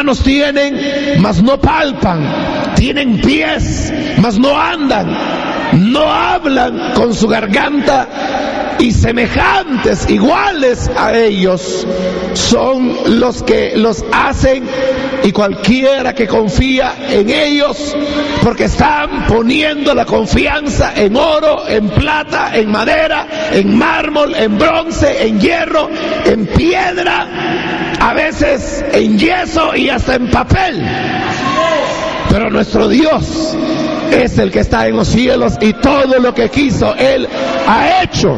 Manos tienen, mas no palpan. Tienen pies, mas no andan. No hablan con su garganta, y semejantes, iguales a ellos, son los que los hacen, y cualquiera que confía en ellos, porque están poniendo la confianza en oro, en plata, en madera, en mármol, en bronce, en hierro, en piedra, a veces en yeso y hasta en papel. Pero nuestro Dios es el que está en los cielos, y todo lo que quiso Él ha hecho.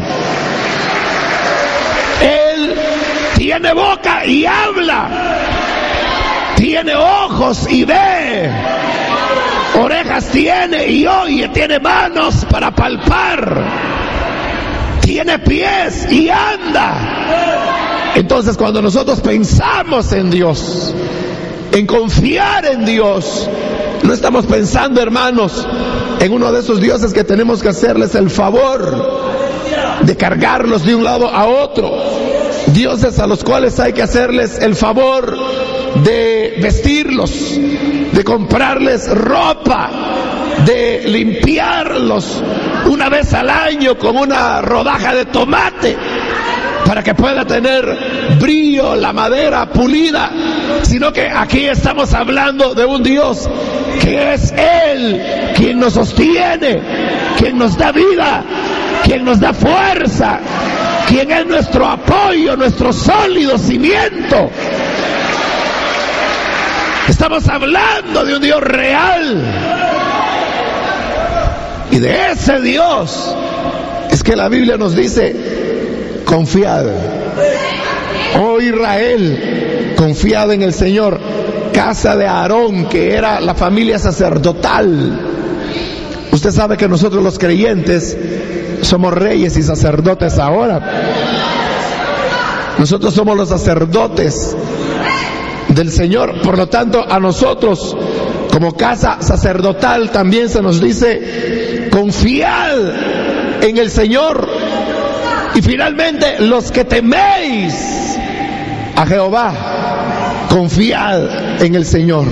Él tiene boca y habla, tiene ojos y ve, orejas tiene y oye, tiene manos para palpar, tiene pies y anda. Entonces, cuando nosotros pensamos en Dios, en confiar en Dios, no estamos pensando, hermanos, en uno de esos dioses que tenemos que hacerles el favor de cargarlos de un lado a otro, dioses a los cuales hay que hacerles el favor de vestirlos, de comprarles ropa, de limpiarlos una vez al año con una rodaja de tomate para que pueda tener brillo la madera pulida, sino que aquí estamos hablando de un Dios que es Él quien nos sostiene, quien nos da vida, quien nos da fuerza, quien es nuestro apoyo, nuestro sólido cimiento. Estamos hablando de un Dios real, y de ese Dios es que la Biblia nos dice: confiad, oh Israel, confiad en el Señor, casa de Aarón, que era la familia sacerdotal. Usted sabe que nosotros los creyentes somos reyes y sacerdotes ahora. Nosotros somos los sacerdotes del Señor. Por lo tanto, a nosotros, como casa sacerdotal, también se nos dice: confiad en el Señor. Y finalmente, los que teméis a Jehová, confiad en el Señor.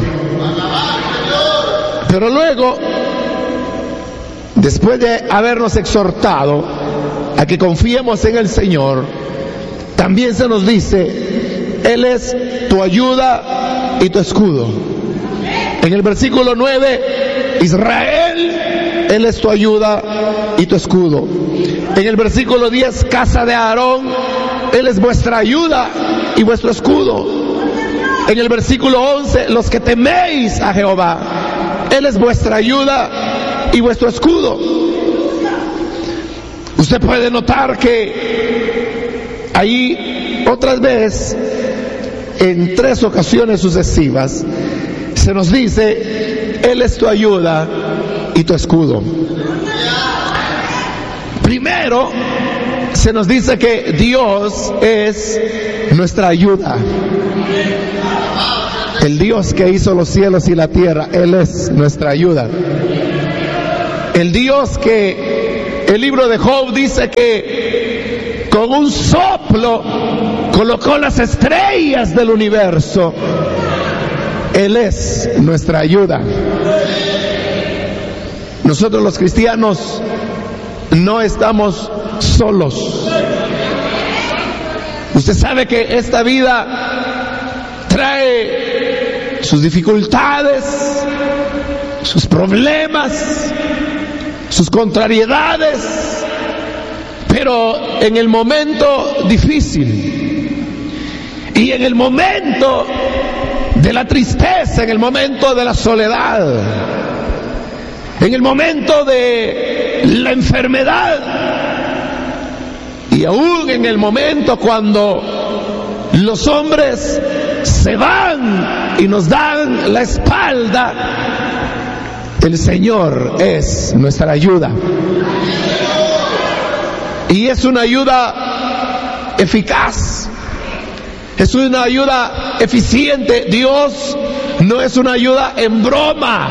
Pero luego, después de habernos exhortado a que confiemos en el Señor, también se nos dice: Él es tu ayuda y tu escudo. En el versículo 9, Israel, Él es tu ayuda y tu escudo. En el versículo 10, casa de Aarón, Él es vuestra ayuda y vuestro escudo. En el versículo 11, los que teméis a Jehová, Él es vuestra ayuda y vuestro escudo. Usted puede notar que ahí otras veces, en 3 ocasiones sucesivas, se nos dice: Él es tu ayuda y tu escudo. Primero, se nos dice que Dios es nuestra ayuda. El Dios que hizo los cielos y la tierra, Él es nuestra ayuda. El Dios que el libro de Job dice que con un soplo colocó las estrellas del universo. Él es nuestra ayuda. Nosotros los cristianos no estamos solos. Usted sabe que esta vida trae sus dificultades, sus problemas, sus contrariedades, pero en el momento difícil y en el momento de la tristeza, en el momento de la soledad, en el momento de la enfermedad, y aún en el momento cuando los hombres se van y nos dan la espalda, el Señor es nuestra ayuda. Y es una ayuda eficaz, es una ayuda eficiente. Dios no es una ayuda en broma,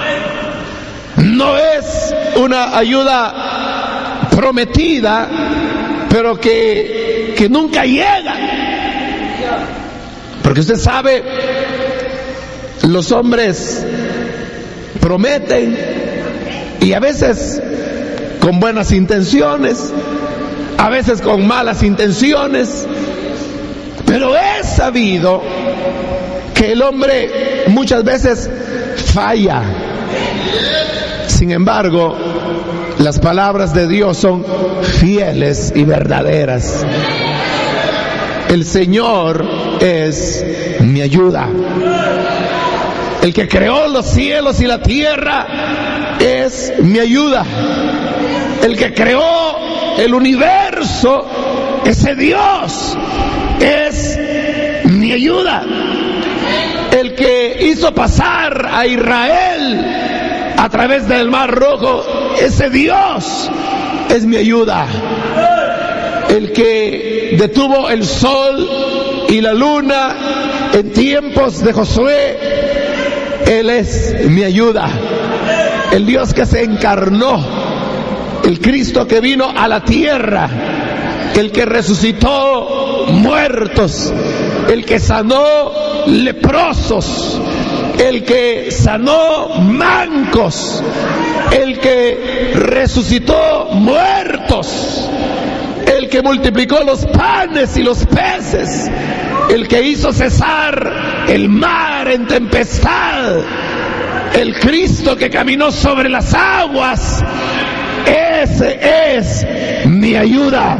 no es una ayuda prometida, pero que nunca llega. Porque usted sabe Los hombres prometen, y a veces con buenas intenciones, a veces con malas intenciones, pero es sabido que el hombre muchas veces falla. Sin embargo, las palabras de Dios son fieles y verdaderas. El Señor es mi ayuda. El que creó los cielos y la tierra es mi ayuda. El que creó el universo, ese Dios, es mi ayuda. El que hizo pasar a Israel a través del Mar Rojo, ese Dios es mi ayuda. El que detuvo el sol y la luna en tiempos de Josué, Él es mi ayuda. El Dios que se encarnó, el Cristo que vino a la tierra, el que resucitó muertos, el que sanó leprosos, el que sanó mancos, el que resucitó muertos, el que multiplicó los panes y los peces, el que hizo cesar el mar en tempestad, el Cristo que caminó sobre las aguas, ese es mi ayuda.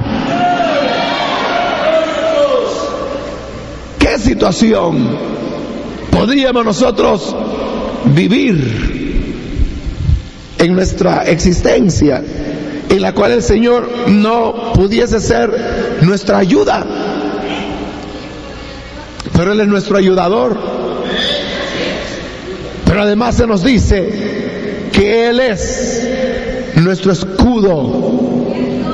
¿Qué situación podríamos nosotros vivir en nuestra existencia en la cual el Señor no pudiese ser nuestra ayuda? Pero Él es nuestro ayudador. Pero además se nos dice que Él es nuestro escudo.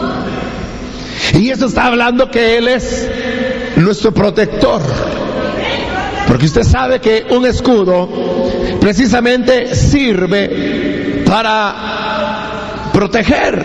Y eso está hablando que Él es nuestro protector. Porque usted sabe que un escudo precisamente sirve para proteger.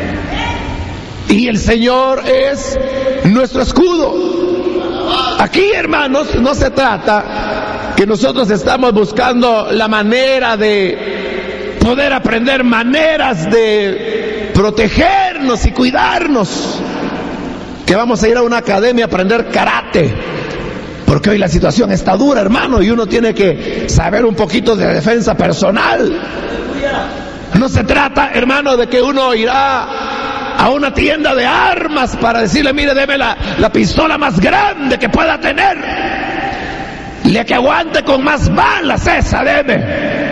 Y el Señor es nuestro escudo. Aquí, hermanos, no se trata que nosotros estamos buscando la manera de poder aprender maneras de protegernos y cuidarnos, que vamos a ir a una academia a aprender karate, porque hoy la situación está dura, hermano, y uno tiene que saber un poquito de defensa personal. No se trata, hermano, de que uno irá a una tienda de armas para decirle, mire, deme la pistola más grande que pueda tener, la que aguante con más balas, esa deme.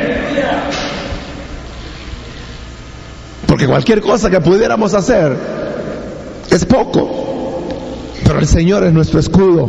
Porque cualquier cosa que pudiéramos hacer es poco, pero el Señor es nuestro escudo.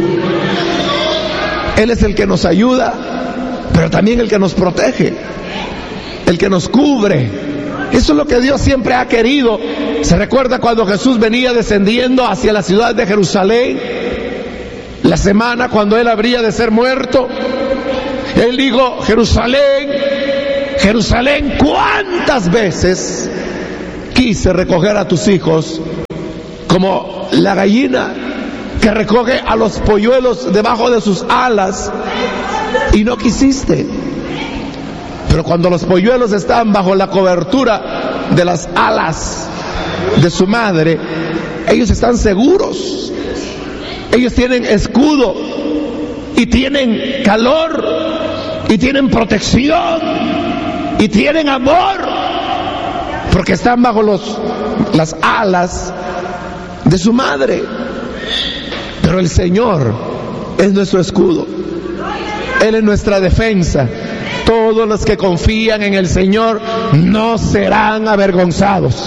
Él es el que nos ayuda, pero también el que nos protege, el que nos cubre. Eso es lo que Dios siempre ha querido. Se recuerda cuando Jesús venía descendiendo hacia la ciudad de Jerusalén, la semana cuando Él habría de ser muerto. Él dijo, Jerusalén, Jerusalén, ¿cuántas veces quise recoger a tus hijos como la gallina que recoge a los polluelos debajo de sus alas, y no quisiste? Pero cuando los polluelos están bajo la cobertura de las alas de su madre, ellos están seguros, ellos tienen escudo y tienen calor y tienen protección y tienen amor, porque están bajo las alas de su madre. Pero el Señor es nuestro escudo, Él es nuestra defensa. Todos los que confían en el Señor no serán avergonzados.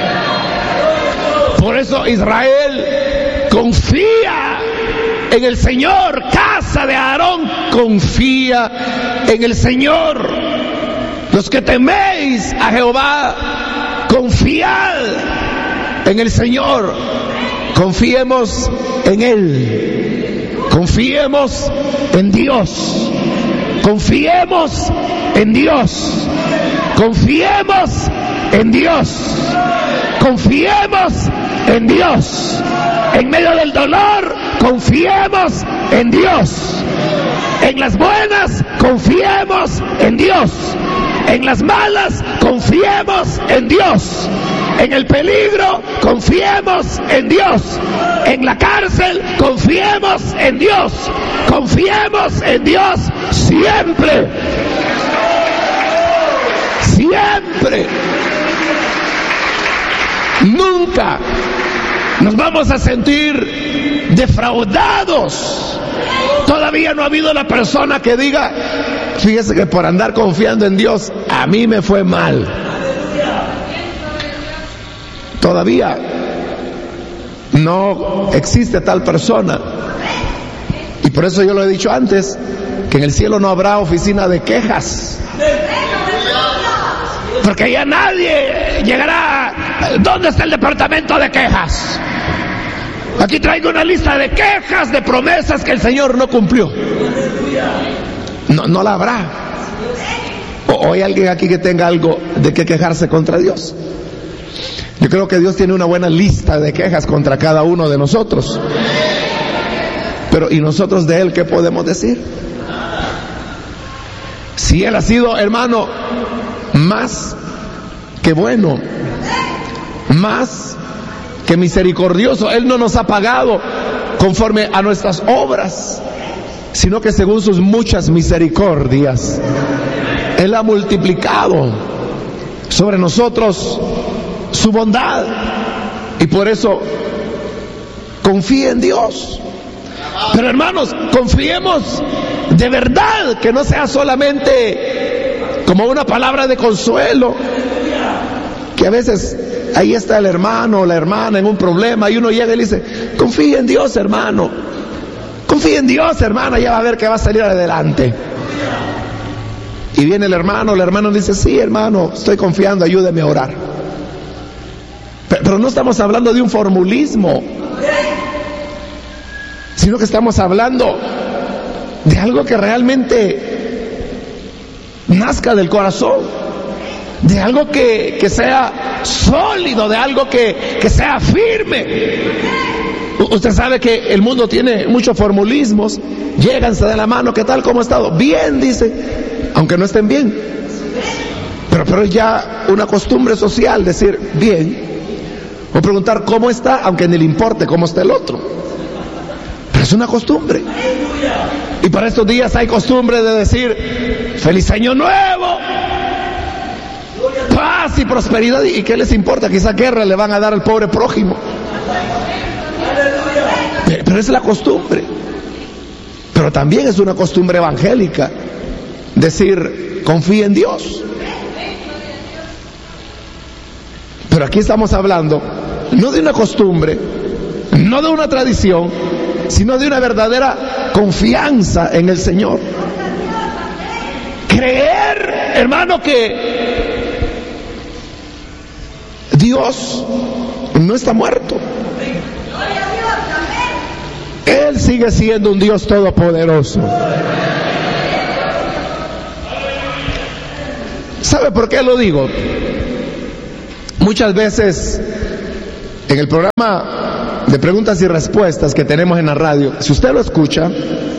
Por eso Israel confía en el Señor. Casa de Aarón, confía en el Señor. Los que teméis a Jehová, confiad en el Señor. Confiemos en Él. Confiemos en Dios. Confiemos en Dios. Confiemos en Dios. Confiemos en Dios. En medio del dolor, confiemos en Dios. En las buenas, confiemos en Dios. En las malas, confiemos en Dios. En el peligro, confiemos en Dios. En la cárcel, confiemos en Dios. Confiemos en Dios siempre. Siempre. Nunca nos vamos a sentir defraudados. Todavía no ha habido la persona que diga, fíjese que por andar confiando en Dios, a mí me fue mal. Todavía no existe tal persona. Y por eso yo lo he dicho antes, que en el cielo no habrá oficina de quejas. Porque ya nadie llegará. ¿Dónde está el departamento de quejas? Aquí traigo una lista de quejas, de promesas que el Señor no cumplió. No la habrá. ¿O hay alguien aquí que tenga algo de qué quejarse contra Dios? Yo creo que Dios tiene una buena lista de quejas contra cada uno de nosotros. Pero ¿y nosotros de Él qué podemos decir? Si Él ha sido, hermano, más que bueno, más que misericordioso, Él no nos ha pagado conforme a nuestras obras, sino que según sus muchas misericordias, Él ha multiplicado sobre nosotros su bondad. Y por eso confíe en Dios. Pero hermanos, confiemos de verdad, que no sea solamente como una palabra de consuelo, que a veces ahí está el hermano o la hermana en un problema y uno llega y le dice, confíe en Dios, hermano, confíe en Dios, hermana, ya va a ver que va a salir adelante. Y viene el hermano, la hermana dice, sí, hermano, estoy confiando, ayúdeme a orar. Pero no estamos hablando de un formulismo, sino que estamos hablando de algo que realmente nazca del corazón, de algo que sea sólido, de algo que sea firme. Usted sabe que el mundo tiene muchos formulismos. Llegan, se dan la mano, ¿qué tal? ¿Cómo ha estado? Bien, dice, aunque no estén bien. Pero es ya una costumbre social decir bien, o preguntar cómo está, aunque ni le importe cómo está el otro. Pero es una costumbre. Y para estos días hay costumbre de decir feliz año nuevo, paz y prosperidad. ¿Y qué les importa? Quizá guerra le van a dar al pobre prójimo. Pero es la costumbre. Pero también es una costumbre evangélica decir confía en Dios. Pero aquí estamos hablando no de una costumbre, no de una tradición, sino de una verdadera confianza en el Señor. Creer, hermano, que Dios no está muerto. Él sigue siendo un Dios todopoderoso. ¿Sabe por qué lo digo? Muchas veces en el programa de preguntas y respuestas que tenemos en la radio, si usted lo escucha,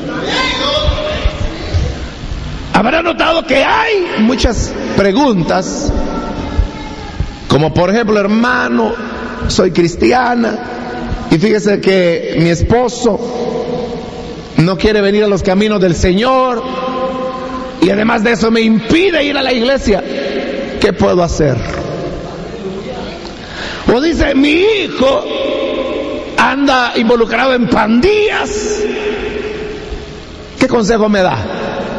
habrá notado que hay muchas preguntas, como por ejemplo, hermano, soy cristiana y fíjese que mi esposo no quiere venir a los caminos del Señor y además de eso me impide ir a la iglesia. ¿Qué puedo hacer? O dice, mi hijo anda involucrado en pandillas. ¿Qué consejo me da?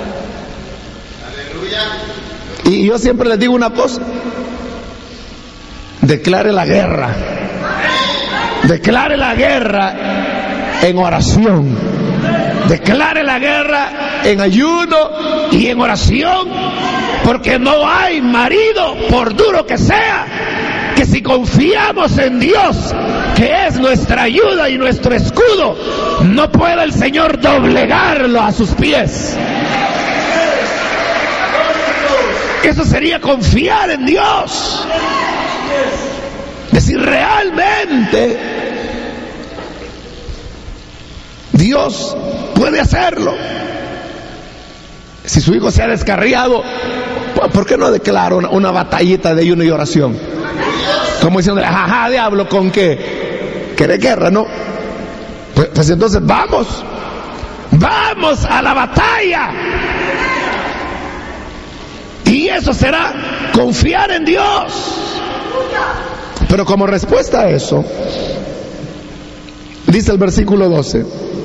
Y yo siempre les digo una cosa: declare la guerra. Declare la guerra en oración. Declare la guerra en ayuno y en oración, porque no hay marido, por duro que sea, que si confiamos en Dios, que es nuestra ayuda y nuestro escudo, no pueda el Señor doblegarlo a sus pies. Eso sería confiar en Dios. Decir, realmente Dios puede hacerlo. Si su hijo se ha descarriado, ¿por qué no declara una batallita de ayuno y oración? Como diciendo, jaja, diablo, ¿con qué? ¿Querés guerra, no? Pues entonces vamos a la batalla. Y eso será confiar en Dios. Pero como respuesta a eso, dice el versículo 12,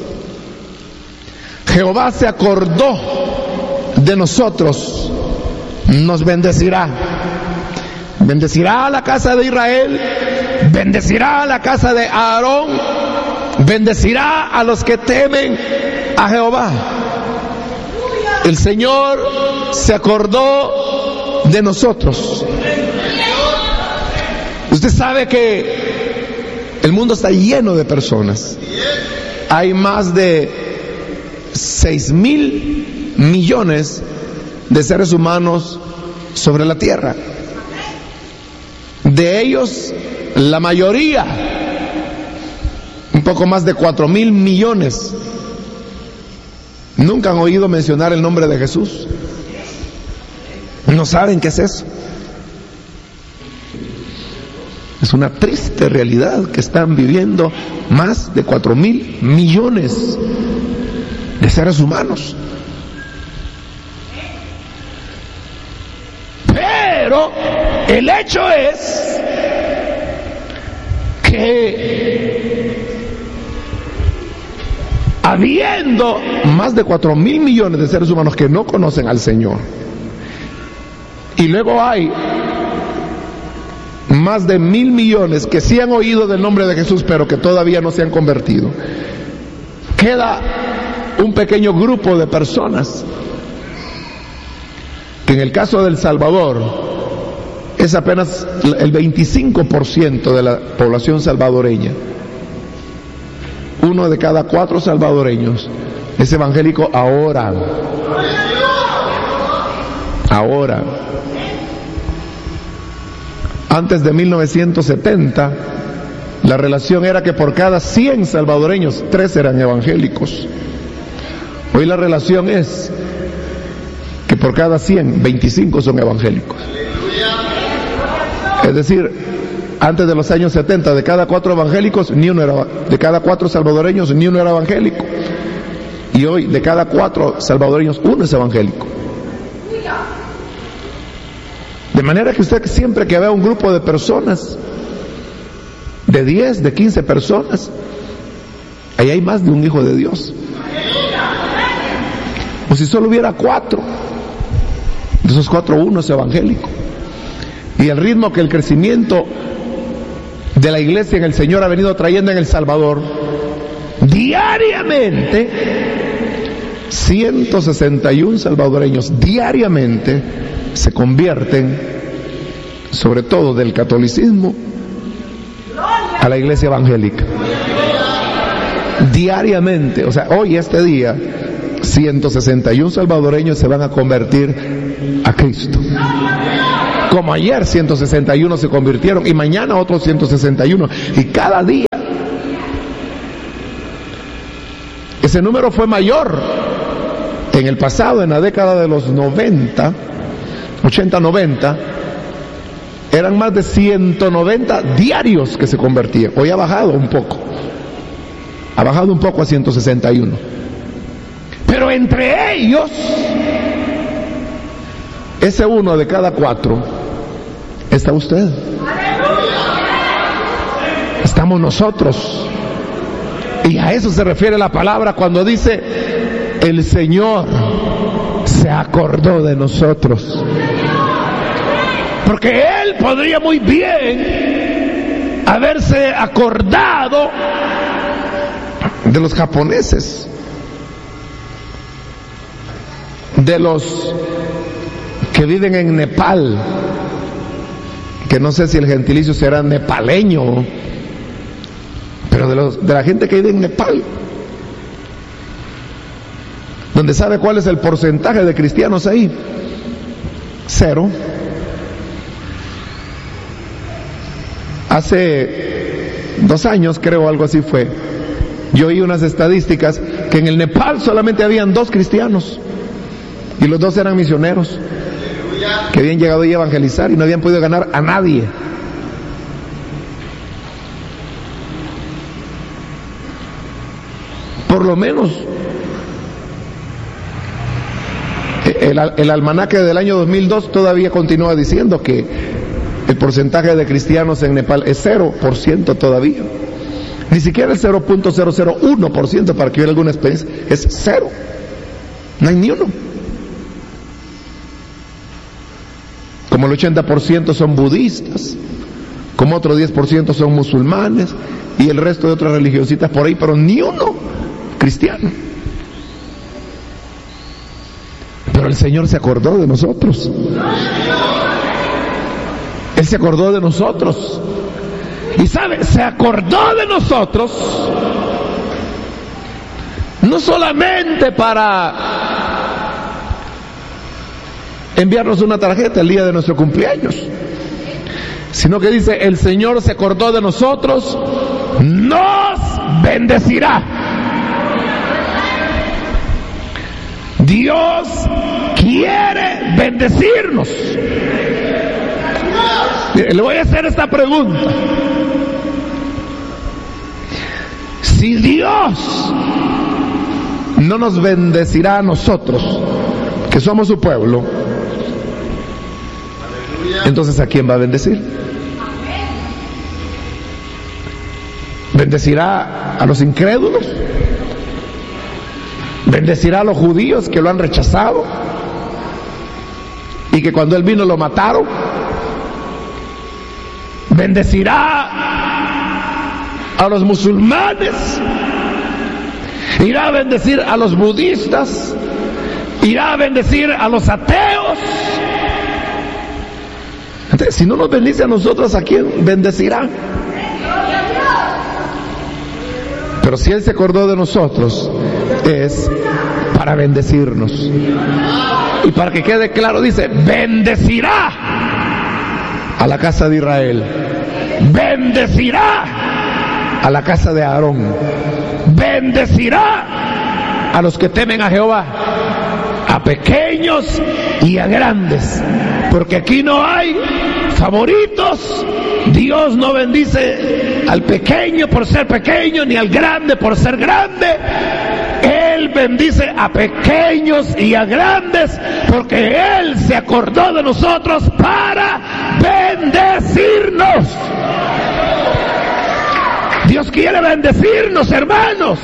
Jehová se acordó de nosotros, nos bendecirá. Bendecirá a la casa de Israel, bendecirá a la casa de Aarón, bendecirá a los que temen a Jehová. El Señor se acordó de nosotros. Usted sabe que el mundo está lleno de personas. Hay más de 6,000 millones de seres humanos sobre la tierra. De ellos, la mayoría, un poco más de 4,000 millones, nunca han oído mencionar el nombre de Jesús. No saben qué es eso. Es una triste realidad que están viviendo más de 4,000 millones de seres humanos. Pero el hecho es que habiendo más de 4,000 millones de seres humanos que no conocen al Señor, y luego hay más de 1,000 millones que sí han oído del nombre de Jesús pero que todavía no se han convertido, queda un pequeño grupo de personas que en el caso del Salvador es apenas el 25% de la población salvadoreña. 1 de cada 4 salvadoreños es evangélico ahora. Antes de 1970, la relación era que por cada 100 salvadoreños, 3 eran evangélicos. Hoy la relación es que por cada 100, 25 son evangélicos. Es decir, antes de los años 70, de cada 4 evangélicos, ni uno era, de cada 4 salvadoreños, ni uno era evangélico. Y hoy, de cada 4 salvadoreños, 1 es evangélico. De manera que usted siempre que vea un grupo de personas, de 10, de 15 personas, ahí hay más de un hijo de Dios. O si solo hubiera 4, de esos 4, 1 es evangélico. Y el ritmo que el crecimiento de la iglesia en el Señor ha venido trayendo en El Salvador, diariamente 161 salvadoreños diariamente se convierten, sobre todo del catolicismo, a la iglesia evangélica. Diariamente, o sea, hoy, este día, 161 salvadoreños se van a convertir a Cristo. Como ayer 161 se convirtieron y mañana otros 161. Y cada día ese número fue mayor en el pasado, en la década de los 80-90, eran más de 190 diarios que se convertían. Hoy ha bajado un poco a 161. Pero entre ellos, ese 1 de cada 4 está usted. Estamos nosotros. Y a eso se refiere la palabra cuando dice: el Señor se acordó de nosotros. Porque Él podría muy bien haberse acordado de los japoneses, de los que viven en Nepal, que no sé si el gentilicio será nepaleño, pero de la gente que vive en Nepal, donde sabe cuál es el porcentaje de cristianos ahí: 0. Hace 2 años, creo, algo así fue, yo oí unas estadísticas que en el Nepal solamente habían 2 cristianos. Y los dos eran misioneros que habían llegado ahí a evangelizar y no habían podido ganar a nadie. Por lo menos el almanaque del año 2002 todavía continúa diciendo que el porcentaje de cristianos en Nepal es 0% todavía. Ni siquiera el 0.001%, para que hubiera alguna experiencia, es 0. No hay ni uno. Como el 80% son budistas, como otro 10% son musulmanes y el resto de otras religiositas por ahí, pero ni uno cristiano. Pero el Señor se acordó de nosotros. Él se acordó de nosotros. Y sabe, se acordó de nosotros no solamente para enviarnos una tarjeta el día de nuestro cumpleaños, sino que dice, el Señor se acordó de nosotros, nos bendecirá. Dios quiere bendecirnos. Le voy a hacer esta pregunta. Si Dios no nos bendecirá a nosotros, que somos su pueblo, entonces ¿a quién va a bendecir? ¿Bendecirá a los incrédulos? ¿Bendecirá a los judíos que lo han rechazado y que cuando Él vino lo mataron? ¿Bendecirá a los musulmanes? ¿Irá a bendecir a los budistas? ¿Irá a bendecir a los ateos? Entonces, si no nos bendice a nosotros, ¿a quién bendecirá? Pero si Él se acordó de nosotros, es para bendecirnos. Y para que quede claro, dice, bendecirá a la casa de Israel, bendecirá a la casa de Aarón, bendecirá a los que temen a Jehová, a pequeños y a grandes, porque aquí no hay favoritos. Dios no bendice al pequeño por ser pequeño, ni al grande por ser grande. Él bendice a pequeños y a grandes, porque Él se acordó de nosotros para bendecirnos. Dios quiere bendecirnos, hermanos.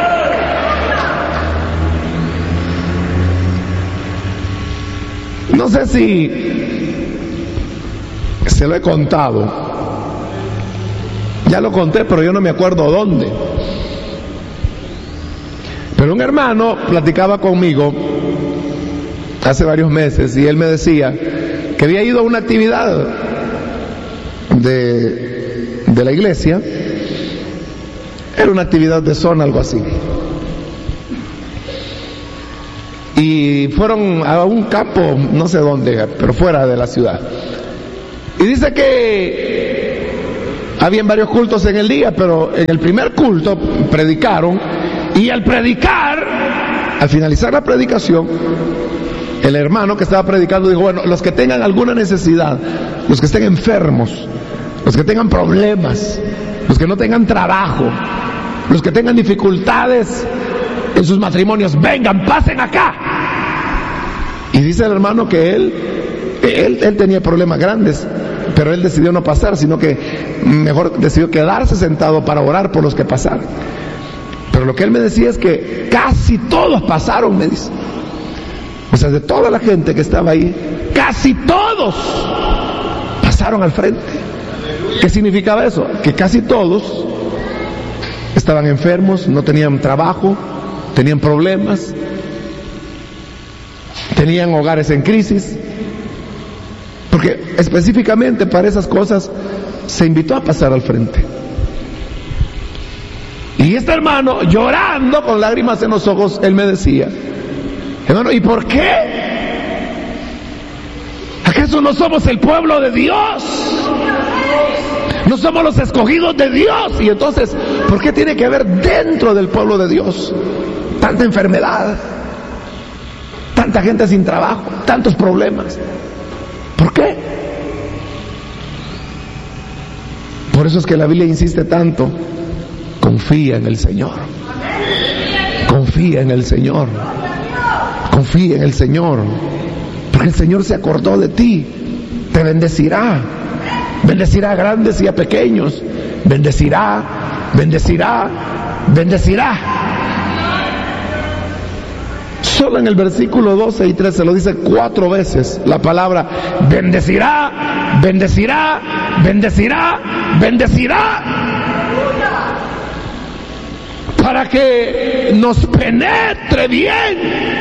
No sé si se lo he contado. Ya lo conté, pero yo no me acuerdo dónde. Pero un hermano platicaba conmigo hace varios meses y él me decía que había ido a una actividad de la iglesia. Era una actividad de zona, algo así. Y fueron a un campo, no sé dónde, pero fuera de la ciudad. Y dice que habían varios cultos en el día, pero en el primer culto predicaron, y al predicar, al finalizar la predicación, el hermano que estaba predicando dijo, bueno, los que tengan alguna necesidad, los que estén enfermos, los que tengan problemas, los que no tengan trabajo, los que tengan dificultades en sus matrimonios, vengan, pasen acá. Y dice el hermano que él tenía problemas grandes, pero él decidió no pasar, sino que mejor decidió quedarse sentado para orar por los que pasaron. Pero lo que él me decía es que casi todos pasaron, me dice. O sea, de toda la gente que estaba ahí, casi todos pasaron al frente. ¿Qué significaba eso? Que casi todos estaban enfermos, no tenían trabajo, tenían problemas, tenían hogares en crisis, porque específicamente para esas cosas se invitó a pasar al frente. Y este hermano, llorando con lágrimas en los ojos, él me decía, hermano, ¿y por qué? ¿Acaso no somos el pueblo de Dios? No somos los escogidos de Dios. Y entonces, ¿por qué tiene que haber dentro del pueblo de Dios tanta enfermedad, tanta gente sin trabajo, tantos problemas. ¿Por qué? Por eso es que la Biblia insiste tanto: confía en el Señor, confía en el Señor, confía en el Señor, porque el Señor se acordó de ti, te bendecirá, bendecirá a grandes y a pequeños, bendecirá, bendecirá, bendecirá. Solo en el versículo 12 y 13 lo dice 4 veces la palabra bendecirá, bendecirá, bendecirá, bendecirá, para que nos penetre bien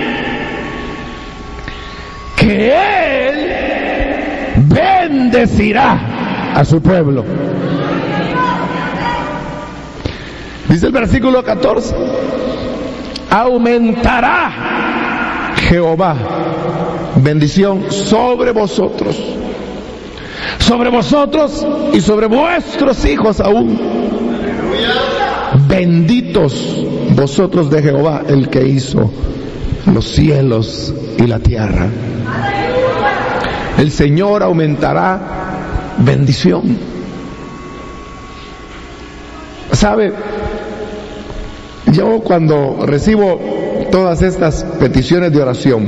que Él bendecirá a su pueblo. Dice el versículo 14: aumentará Jehová bendición sobre vosotros y sobre vuestros hijos aún. Benditos vosotros de Jehová, el que hizo los cielos y la tierra. El Señor aumentará bendición. ¿Sabe? Yo cuando recibo todas estas peticiones de oración,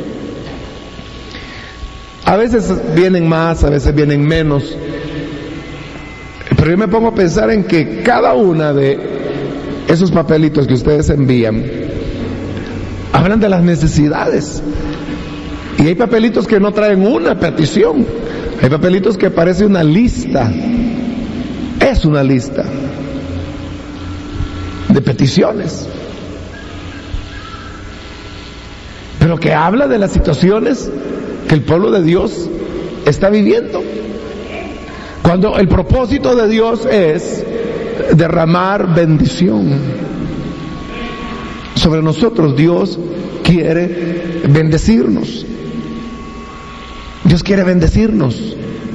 a veces vienen más, a veces vienen menos, pero yo me pongo a pensar en que cada una de esos papelitos que ustedes envían hablan de las necesidades, y hay papelitos que no traen una petición, hay papelitos que parece una lista, es una lista de peticiones, pero que habla de las situaciones que el pueblo de Dios está viviendo, cuando el propósito de Dios es derramar bendición sobre nosotros. Dios quiere bendecirnos, Dios quiere bendecirnos,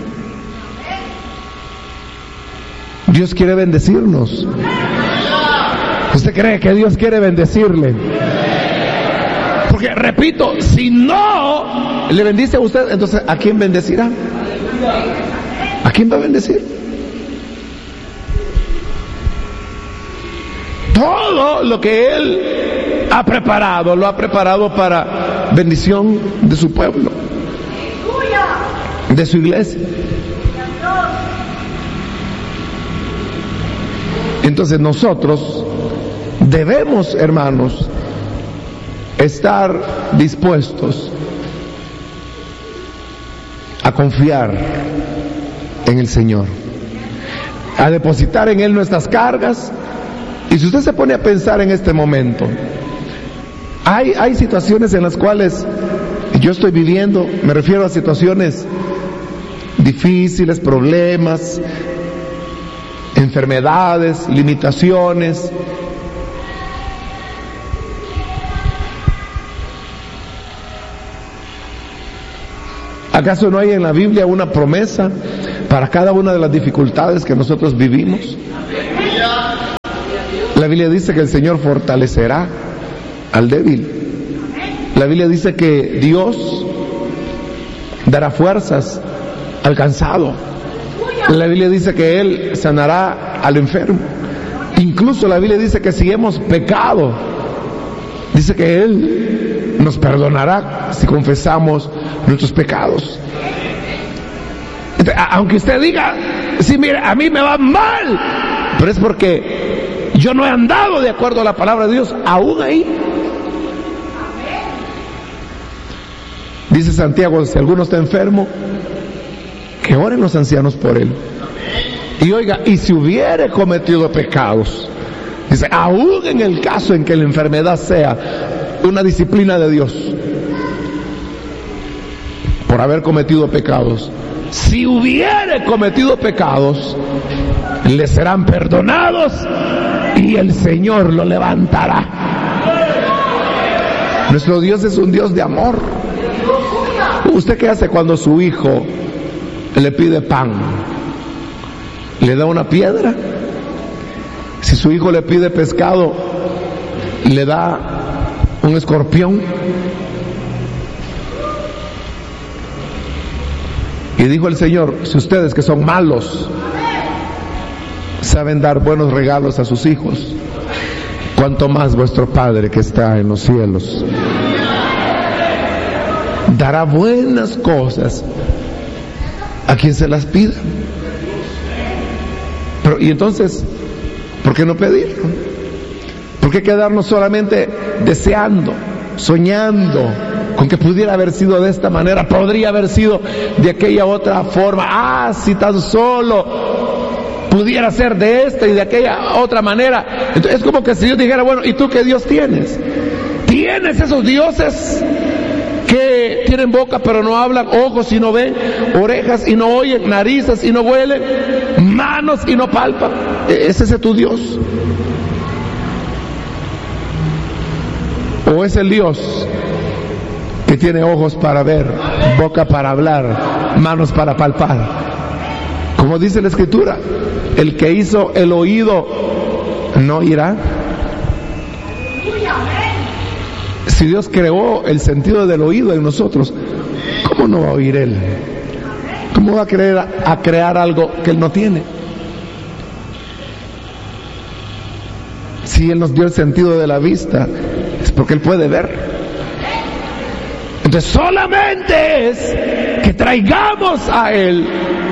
Dios quiere bendecirnos. ¿Usted cree que Dios quiere bendecirle? Porque, repito, si no le bendice a usted, entonces ¿a quién bendecirá? ¿A quién va a bendecir? Todo lo que Él ha preparado, lo ha preparado para bendición de su pueblo, de su iglesia. Entonces nosotros debemos, hermanos, estar dispuestos a confiar en el Señor, a depositar en Él nuestras cargas. Y si usted se pone a pensar en este momento, hay situaciones en las cuales yo estoy viviendo, me refiero a situaciones difíciles, problemas, enfermedades, limitaciones. ¿Acaso no hay en la Biblia una promesa para cada una de las dificultades que nosotros vivimos? La Biblia dice que el Señor fortalecerá al débil. La Biblia dice que Dios dará fuerzas al cansado. La Biblia dice que Él sanará al enfermo. Incluso la Biblia dice que si hemos pecado, dice que Él nos perdonará si confesamos nuestros pecados. Aunque usted diga, sí, mire, a mí me va mal, pero es porque yo no he andado de acuerdo a la palabra de Dios, aún ahí. Dice Santiago, si alguno está enfermo, que oren los ancianos por él. Y oiga, y si hubiere cometido pecados, dice, aún en el caso en que la enfermedad sea una disciplina de Dios, por haber cometido pecados, si hubiere cometido pecados, le serán perdonados y el Señor lo levantará. Nuestro Dios es un Dios de amor. ¿Usted qué hace cuando su hijo le pide pan? ¿Le da una piedra? Si su hijo le pide pescado, ¿le da un escorpión? Y dijo el Señor: si ustedes, que son malos, saben dar buenos regalos a sus hijos, cuánto más vuestro Padre que está en los cielos dará buenas cosas a quien se las pida. Pero, y entonces, ¿por qué no pedirlo? ¿Por qué quedarnos solamente deseando, soñando con que pudiera haber sido de esta manera, podría haber sido de aquella otra forma? Si tan solo pudiera ser de esta y de aquella otra manera. Entonces, es como que si Dios dijera: bueno, ¿y tú qué Dios tienes? ¿Tienes esos dioses que tienen boca pero no hablan, ojos y no ven, orejas y no oyen, narices y no huelen, manos y no palpan? ¿Es ese tu Dios? ¿O es el Dios que tiene ojos para ver, boca para hablar, manos para palpar? Como dice la Escritura, el que hizo el oído no oirá. Si Dios creó el sentido del oído en nosotros, ¿cómo no va a oír Él? ¿Cómo va a crear algo que Él no tiene? Si Él nos dio el sentido de la vista, es porque Él puede ver. Entonces solamente es que traigamos a Él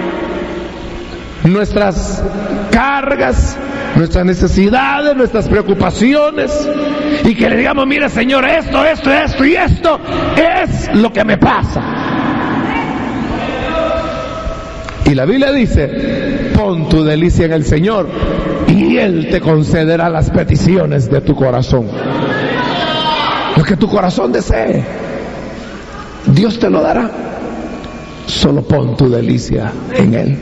nuestras cargas, nuestras necesidades, nuestras preocupaciones, y que le digamos: mira, Señor, esto y esto es lo que me pasa. Y la Biblia dice: pon tu delicia en el Señor y Él te concederá las peticiones de tu corazón. Lo que tu corazón desee, Dios te lo dará. Solo pon tu delicia en Él.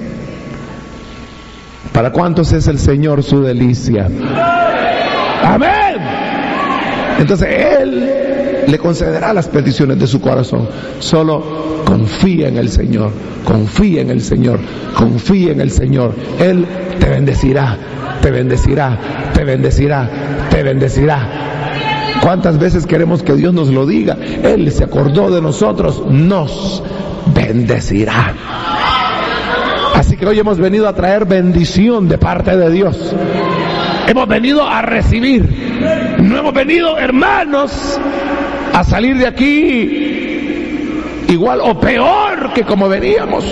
¿Para cuántos es el Señor su delicia? Amén. Entonces Él le concederá las peticiones de su corazón. Solo confía en el Señor, confía en el Señor, confía en el Señor. Él te bendecirá, te bendecirá, te bendecirá, te bendecirá. ¿Cuántas veces queremos que Dios nos lo diga? Él se acordó de nosotros, nos bendecirá. Así que hoy hemos venido a traer bendición de parte de Dios. Hemos venido a recibir. No hemos venido, hermanos, a salir de aquí igual o peor que como veníamos,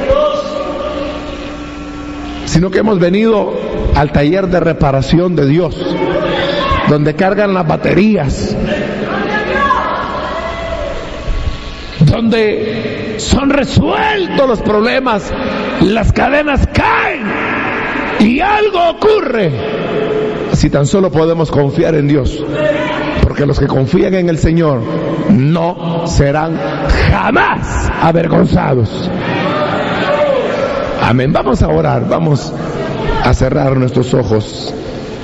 sino que hemos venido al taller de reparación de Dios, donde cargan las baterías, donde son resueltos los problemas, las cadenas caen y algo ocurre. Si tan solo podemos confiar en Dios, porque los que confían en el Señor no serán jamás avergonzados. Amén. Vamos a orar, vamos a cerrar nuestros ojos.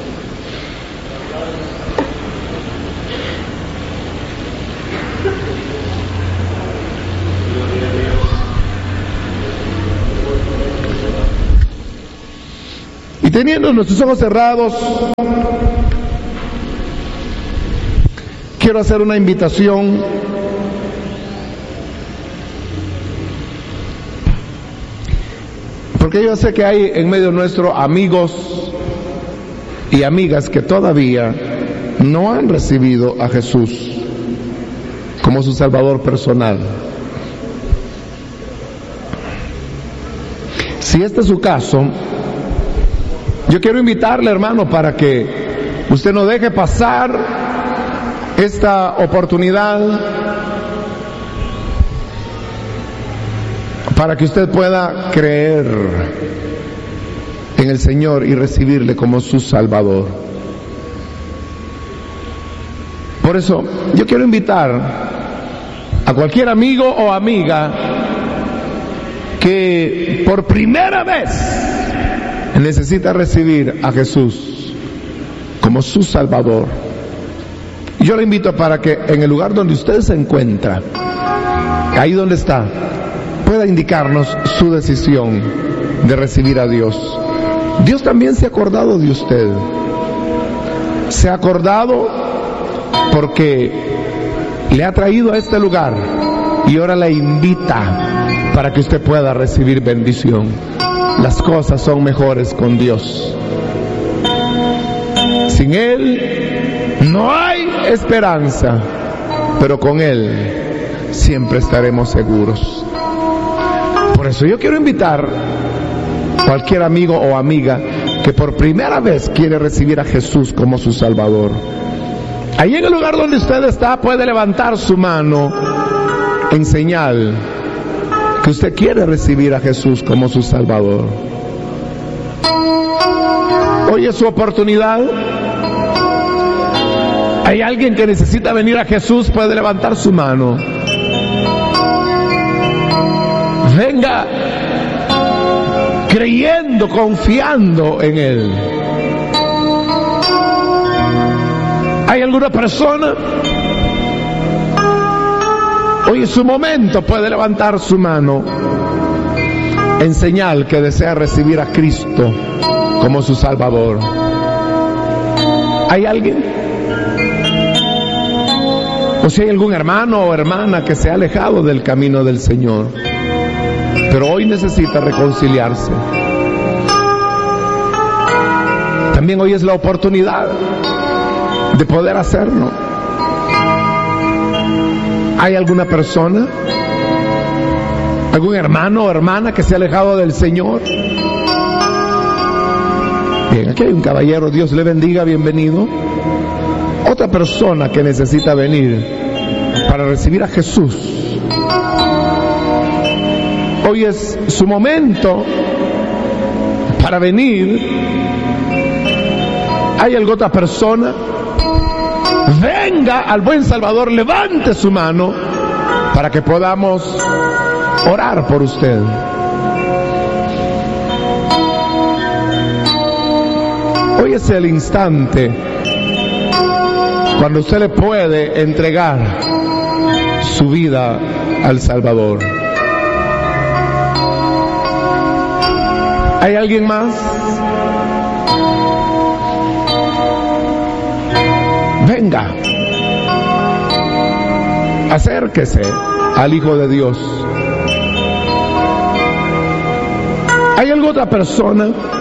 Y teniendo nuestros ojos cerrados, quiero hacer una invitación. Porque yo sé que hay en medio nuestro amigos y amigas que todavía no han recibido a Jesús como su Salvador personal. Si este es su caso, yo quiero invitarle, hermano, para que usted no deje pasar esta oportunidad, para que usted pueda creer en el Señor y recibirle como su Salvador. Por eso, yo quiero invitar a cualquier amigo o amiga que por primera vez necesita recibir a Jesús como su Salvador. Yo le invito para que en el lugar donde usted se encuentra, ahí donde está, pueda indicarnos su decisión de recibir a Dios. Dios también se ha acordado de usted. Se ha acordado porque le ha traído a este lugar, y ahora le invita para que usted pueda recibir bendición. Las cosas son mejores con Dios. Sin Él no hay esperanza, pero con Él siempre estaremos seguros. Por eso yo quiero invitar a cualquier amigo o amiga que por primera vez quiere recibir a Jesús como su Salvador. Ahí en el lugar donde usted está puede levantar su mano en señal que usted quiere recibir a Jesús como su Salvador. Hoy es su oportunidad. Hay alguien que necesita venir a Jesús, puede levantar su mano. Venga creyendo, confiando en Él. ¿Hay alguna persona? Hoy es su momento, puede levantar su mano en señal que desea recibir a Cristo como su Salvador. ¿Hay alguien? O si hay algún hermano o hermana que se ha alejado del camino del Señor, pero hoy necesita reconciliarse. También hoy es la oportunidad de poder hacerlo. ¿Hay alguna persona, algún hermano o hermana que se ha alejado del Señor? Bien, aquí hay un caballero, Dios le bendiga, bienvenido. Otra persona que necesita venir para recibir a Jesús. Hoy es su momento para venir. ¿Hay alguna otra persona? Venga al buen Salvador, levante su mano para que podamos orar por usted. Hoy es el instante cuando usted le puede entregar su vida al Salvador. ¿Hay alguien más? Venga, acérquese al Hijo de Dios. ¿Hay alguna otra persona?